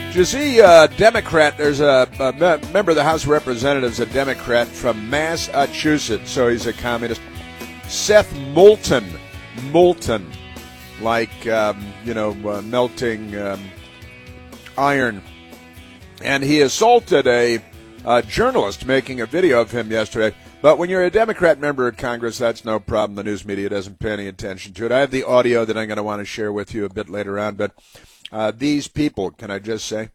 Did you see Democrat? There's a member of the House of Representatives, a Democrat from Massachusetts, so he's a communist. Seth Moulton, like melting iron, and he assaulted a journalist making a video of him yesterday. But when you're a Democrat member of Congress, that's no problem. The news media doesn't pay any attention to it. I have the audio that I'm going to want to share with you a bit later on. But these people, can I just say,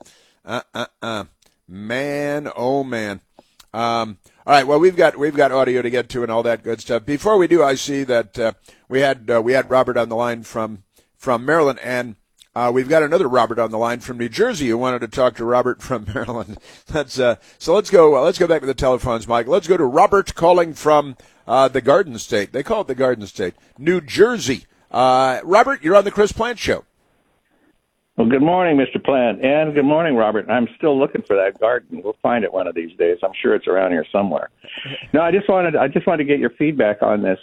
man, oh man. All right, well, we've got audio to get to and all that good stuff. Before we do, I see that we had Robert on the line from Maryland, and we've got another Robert on the line from New Jersey who wanted to talk to Robert from Maryland. So let's go back to the telephones, Mike. Let's go to Robert calling from the Garden State. They call it the Garden State, New Jersey. Robert, you're on the Chris Plante Show. Well, good morning, Mr. Plant, and good morning, Robert. I'm still looking for that garden. We'll find it one of these days. I'm sure it's around here somewhere. No, I just wanted to get your feedback on this.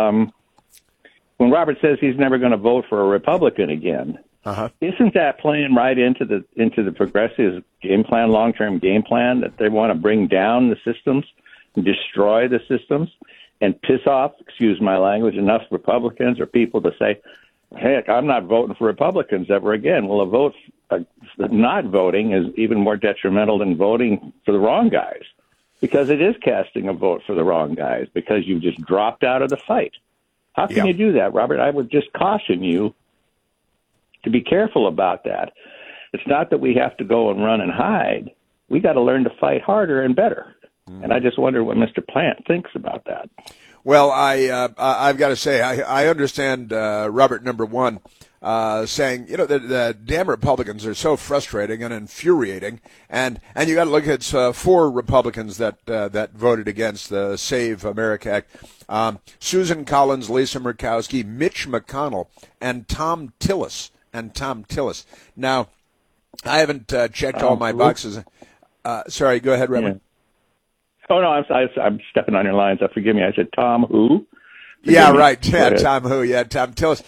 When Robert says he's never going to vote for a Republican again, isn't that playing right into the progressives' game plan, long-term game plan, that they want to bring down the systems, and destroy the systems, and piss off, excuse my language, enough Republicans or people to say, heck, I'm not voting for Republicans ever again. Well, not voting is even more detrimental than voting for the wrong guys, because it is casting a vote for the wrong guys, because you just dropped out of the fight. How can you do that, Robert? I would just caution you to be careful about that. It's not that we have to go and run and hide. We got to learn to fight harder and better. And I just wonder what Mr. Plant thinks about that. Well, I've got to say, I understand Robert number one saying, the damn Republicans are so frustrating and infuriating, and you got to look at 4 Republicans that voted against the Save America Act: Susan Collins, Lisa Murkowski, Mitch McConnell, and Tom Tillis. Now, I haven't checked all my boxes. Sorry, go ahead, Robert. Yeah. Oh, no, I'm stepping on your lines. Forgive me. I said Tom who? Yeah, right. Yeah, Tom who? Yeah, Tom Tillis.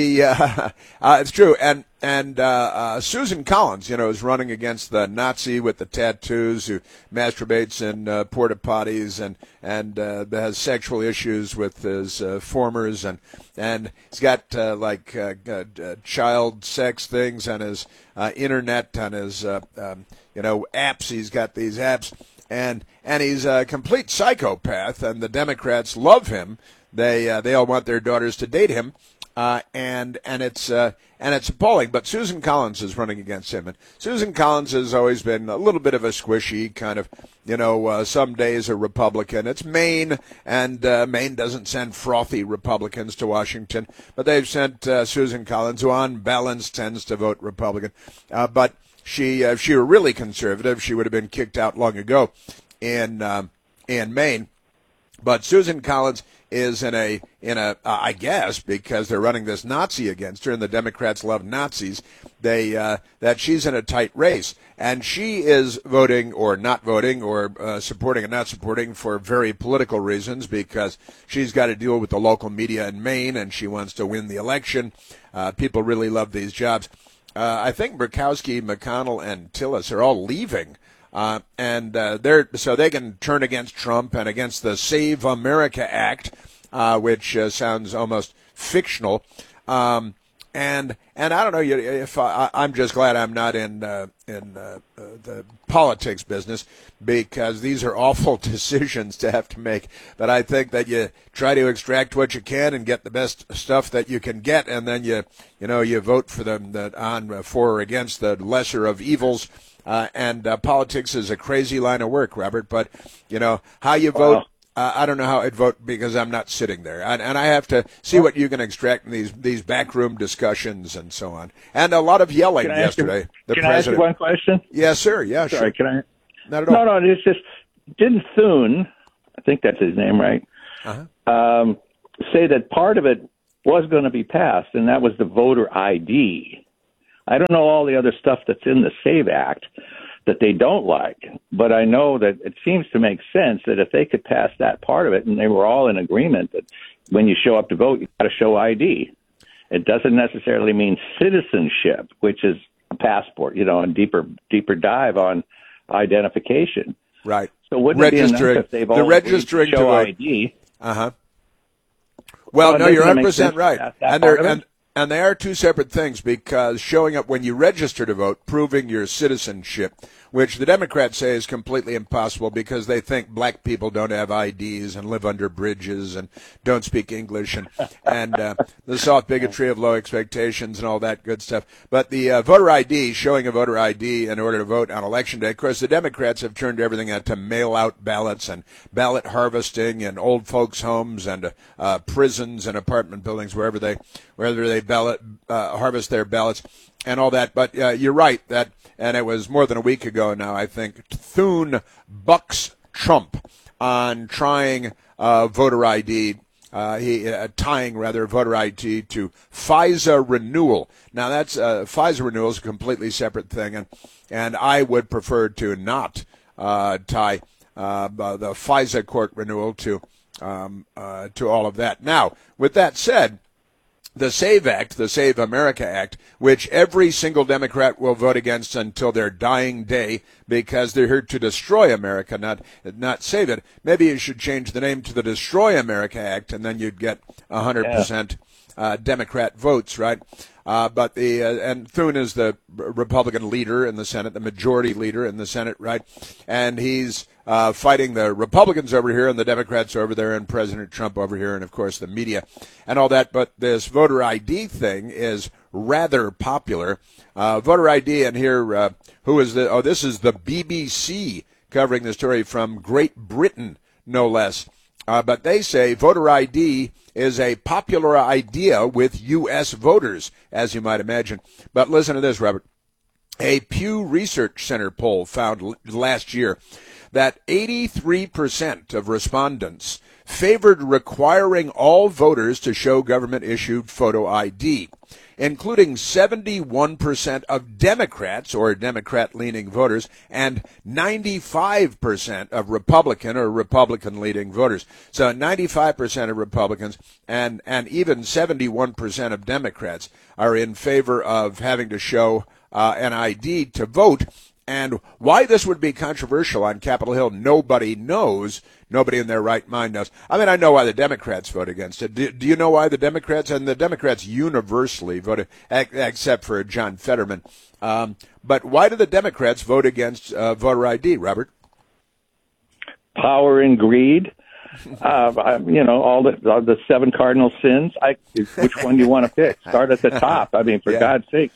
It's true. And Susan Collins, is running against the Nazi with the tattoos who masturbates in porta potties and has sexual issues with his formers and he's got child sex things on his internet, on his apps. He's got these apps. And he's a complete psychopath, and the Democrats love him. They all want their daughters to date him, and it's appalling. But Susan Collins is running against him, and Susan Collins has always been a little bit of a squishy kind of, some days a Republican. It's Maine, and Maine doesn't send frothy Republicans to Washington, but they've sent Susan Collins, who on balance tends to vote Republican, but. If she were really conservative, she would have been kicked out long ago in Maine. But Susan Collins is in a I guess because they're running this Nazi against her, and the Democrats love Nazis. That she's in a tight race, and she is voting or not voting or supporting and not supporting for very political reasons, because she's got to deal with the local media in Maine, and she wants to win the election. People really love these jobs. I think Murkowski, McConnell, and Tillis are all leaving, and so they can turn against Trump and against the Save America Act, which sounds almost fictional. And I don't know if I'm just glad I'm not in the politics business, because these are awful decisions to have to make. But I think that you try to extract what you can and get the best stuff that you can get, and then you vote for them for or against the lesser of evils. And politics is a crazy line of work, Robert. But how you vote. I don't know how I'd vote, because I'm not sitting there, and I have to see what you can extract in these backroom discussions and so on. And a lot of yelling yesterday. Can I ask you one question? Yes, sir. Yeah, Sorry, sure. Can I? Not at all. No. It's just, didn't Thune, I think that's his name, right? Say that part of it was going to be passed, and that was the voter ID. I don't know all the other stuff that's in the SAVE Act that they don't like, but I know that it seems to make sense that if they could pass that part of it, and they were all in agreement that when you show up to vote, you got to show ID. It doesn't necessarily mean citizenship, which is passport, and deeper dive on identification. Right. So wouldn't it be enough if they've all registering show ID? Uh-huh. Well, no, you're 100% right. And they are two separate things, because showing up when you register to vote, proving your citizenship, which the Democrats say is completely impossible because they think black people don't have IDs and live under bridges and don't speak English and the soft bigotry of low expectations and all that good stuff. But the voter ID, showing a voter ID in order to vote on Election Day, of course, the Democrats have turned everything into mail-out ballots and ballot harvesting in old folks' homes and prisons and apartment buildings, wherever they harvest their ballots and all that. But you're right, and it was more than a week ago now, I think, Thune bucks Trump on trying voter ID, tying voter ID to FISA renewal. Now that's FISA renewal is a completely separate thing, and I would prefer to not tie the FISA court renewal to all of that. Now, with that said, the SAVE Act, the Save America Act, which every single Democrat will vote against until their dying day because they're here to destroy America, not save it. Maybe you should change the name to the Destroy America Act, and then you'd get 100% Democrat votes, right? But and Thune is the Republican leader in the Senate, the majority leader in the Senate, right? And he's fighting the Republicans over here and the Democrats over there and President Trump over here and, of course, the media and all that. But this voter ID thing is rather popular. Voter ID, and here, who is the? Oh, this is the BBC covering the story from Great Britain, no less. But they say voter ID is a popular idea with U.S. voters, as you might imagine. But listen to this, Robert. A Pew Research Center poll found last year that 83% of respondents favored requiring all voters to show government-issued photo ID, including 71% of Democrats or Democrat-leaning voters and 95% of Republican or Republican-leaning voters. So 95% of Republicans and even 71% of Democrats are in favor of having to show an ID to vote. And why this would be controversial on Capitol Hill, nobody knows. Nobody in their right mind knows. I mean, I know why the Democrats vote against it. Do you know why the Democrats? And the Democrats universally voted, except for John Fetterman. But why do the Democrats vote against voter ID, Robert? Power and greed. All the seven cardinal sins. Which one do you want to pick? Start at the top. I mean, for God's sake.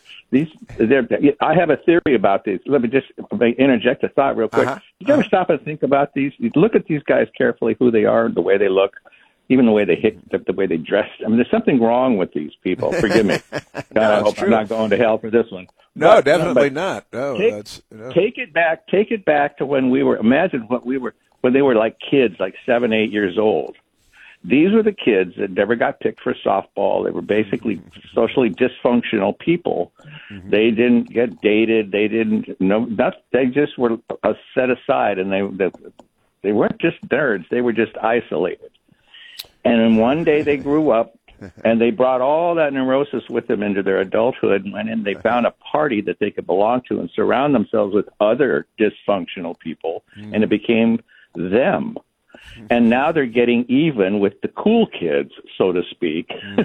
I have a theory about these. Let me just interject a thought real quick. You ever stop and think about these? You look at these guys carefully, who they are, the way they look, even the way they hit, the way they dress. I mean, there's something wrong with these people. Forgive me. God, I hope I'm not going to hell for this one. No, definitely not. No, take it back. Take it back to when we were. Imagine when they were like kids, like 7, 8 years old. These were the kids that never got picked for softball. They were basically socially dysfunctional people. Mm-hmm. They didn't get dated. They didn't know. They just were set aside, and they weren't just nerds. They were just isolated. And then one day they grew up, and they brought all that neurosis with them into their adulthood. And went in, they found a party that they could belong to and surround themselves with other dysfunctional people, and it became them. And now they're getting even with the cool kids, so to speak.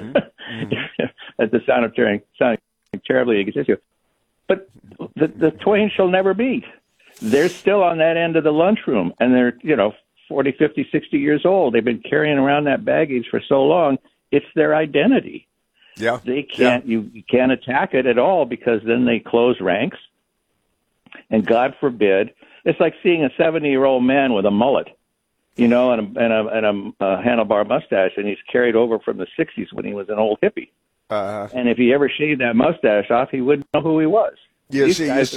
At the sound of sounding terribly egotistical. But the twain shall never meet. They're still on that end of the lunchroom, and they're 40, 50, 60 years old. They've been carrying around that baggage for so long. It's their identity. Yeah, they can't. Yeah. You can't attack it at all, because then they close ranks. And God forbid, it's like seeing a 70-year-old man with a mullet. And a handlebar mustache, and he's carried over from the 60s when he was an old hippie. And if he ever shaved that mustache off, he wouldn't know who he was. You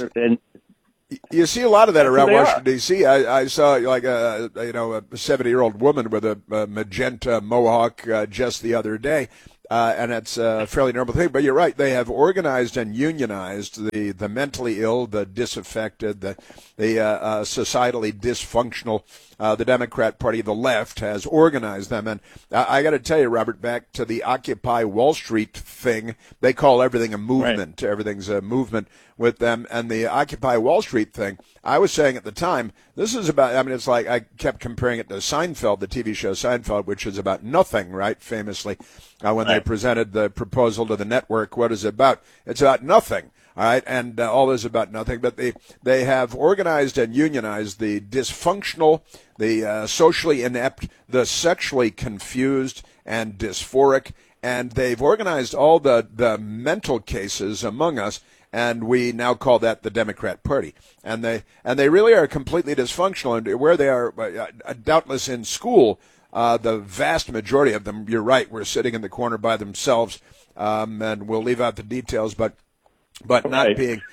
see a lot of that around Washington, D.C. I saw like a 70-year-old woman with a magenta mohawk just the other day. and it's a fairly normal thing. But you're right; they have organized and unionized the mentally ill, the disaffected, the societally dysfunctional. The Democrat Party, the left, has organized them, and I got to tell you, Robert, back to the Occupy Wall Street thing, they call everything a movement. Right. Everything's a movement with them, and the Occupy Wall Street thing. I was saying at the time, this is about. I mean, it's like I kept comparing it to Seinfeld, the TV show Seinfeld, which is about nothing, right? Famously, when they presented the proposal to the network, what is it about? It's about nothing. All right, and all this about nothing, but they have organized and unionized the dysfunctional, the socially inept, the sexually confused and dysphoric, and they've organized all the mental cases among us, and we now call that the Democrat Party. And they really are completely dysfunctional, and where they are doubtless in school, the vast majority of them, you're right, were sitting in the corner by themselves, and we'll leave out the details, but not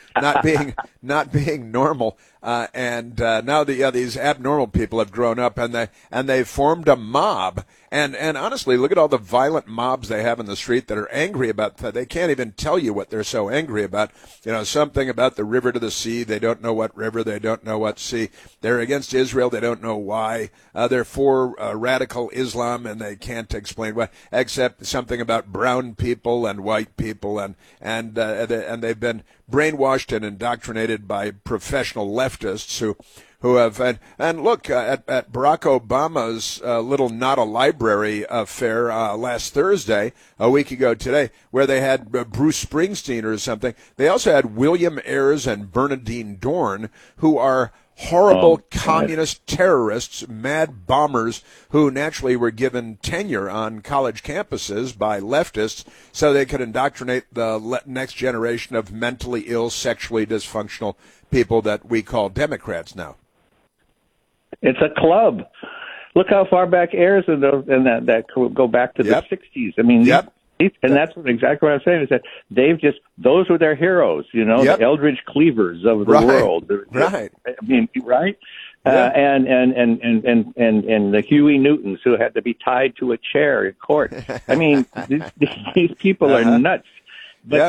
being normal, and now these abnormal people have grown up, and they've formed a mob, and honestly, look at all the violent mobs they have in the street that are angry about that. They can't even tell you what they're so angry about. You know, something about the river to the sea. They don't know what river. They don't know what sea. They're against Israel. They don't know why. They're for radical Islam, and they can't explain why, except something about brown people and white people, and they've been brainwashed and indoctrinated by professional leftists who have and look at Barack Obama's little not a library affair last Thursday, a week ago today, where they had Bruce Springsteen or something. They also had William Ayers and Bernadine Dorn, who are horrible communist terrorists, mad bombers who naturally were given tenure on college campuses by leftists so they could indoctrinate the next generation of mentally ill, sexually dysfunctional people that we call Democrats now. It's a club. Look how far back Ayers and that go back to the 60s. I mean, and that's exactly what I'm saying, is that those were their heroes, the Eldridge Cleavers of the world. Right. I mean, right? And the Huey Newtons who had to be tied to a chair in court. I mean, these people are nuts, but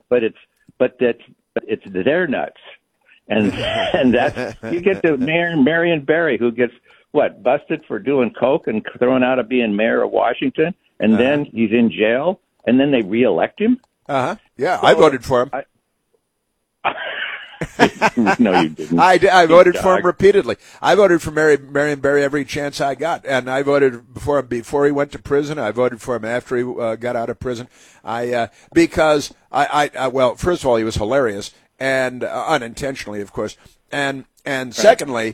it's their nuts. And that's, you get to Marion Barry, who gets busted for doing coke and thrown out of being mayor of Washington, and then he's in jail, and then they reelect him. Yeah, so, I voted for him. No, you didn't. I voted for him repeatedly. I voted for Marion Barry every chance I got, and I voted for him before he went to prison. I voted for him after he got out of prison. Because well, first of all, he was hilarious, and unintentionally, of course, and secondly,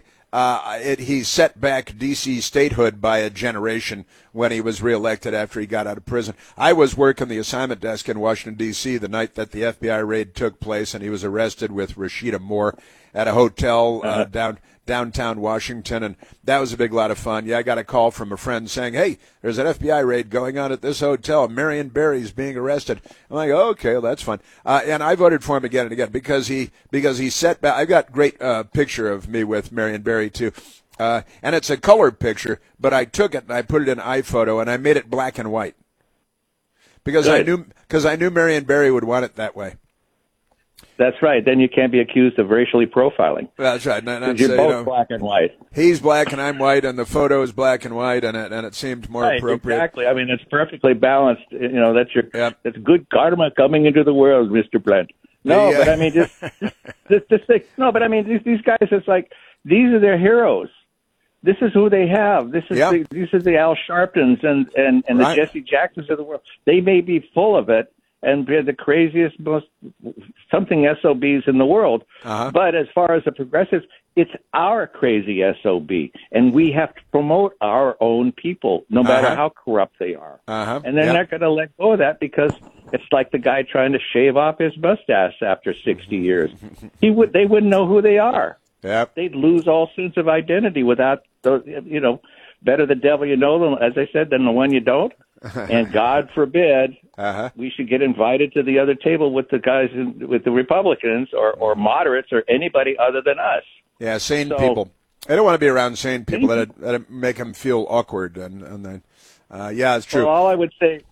he set back D.C. statehood by a generation when he was reelected after he got out of prison. I was working the assignment desk in Washington, D.C. the night that the FBI raid took place, and he was arrested with Rashida Moore at a hotel downtown Washington, and that was a big lot of fun. Yeah, I got a call from a friend saying, hey, there's an FBI raid going on at this hotel. Marion Barry's being arrested. I'm like, oh, okay, well, that's fun. And I voted for him again and again because he set back. I've got a great picture of me with Marion Barry, too. And it's a color picture, but I took it and I put it in iPhoto, and I made it black and white. Because I knew Marion Barry would want it that way. That's right. Then you can't be accused of racially profiling. That's right. You're both black and white. He's black and I'm white, and the photo is black and white, and it seemed more appropriate. Exactly. I mean, it's perfectly balanced. That's good karma coming into the world, Mr. Plant. No, but I mean, just thing. No, but I mean, these guys. It's like these are their heroes. This is who they have. This is the Al Sharptons and the Jesse Jacksons of the world. They may be full of it, and they're the craziest, most something SOBs in the world. But as far as the progressives, it's our crazy SOB, and we have to promote our own people, no matter how corrupt they are. And they're not going to let go of that, because it's like the guy trying to shave off his mustache after 60 years. They wouldn't know who they are. They'd lose all sense of identity without those, better the devil you know, as I said, than the one you don't. And God forbid we should get invited to the other table with the guys, with the Republicans or moderates or anybody other than us. Yeah, sane people. I don't want to be around sane people that make them feel awkward. And it's true. Well, all I would say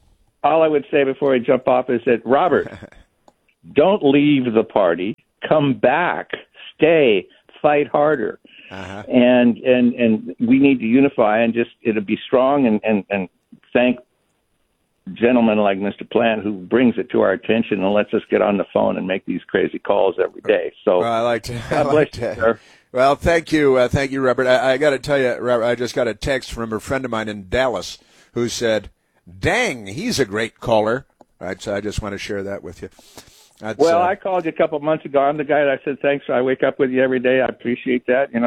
all I would say before I jump off is that, Robert, don't leave the party. Come back. Stay. Fight harder. Uh-huh. And we need to unify and just it'll be strong and thank gentlemen like Mr. Plant who brings it to our attention and lets us get on the phone and make these crazy calls every day. So well, I like to. God bless you, sir. Well, thank you, Robert. I got to tell you, Robert, I just got a text from a friend of mine in Dallas who said, "Dang, he's a great caller." Right, so I just want to share that with you. I called you a couple of months ago. I'm the guy that I said thanks. I wake up with you every day. I appreciate that.